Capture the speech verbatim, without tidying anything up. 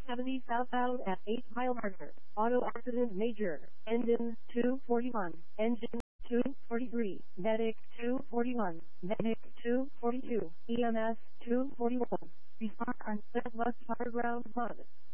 seventy southbound at eight mile marker. Auto accident major. Engine two forty-one. Engine two forty-three. Medic two forty-one. Medic two forty-two. E M S two forty-one. Respond on Southwest Fire Ground one.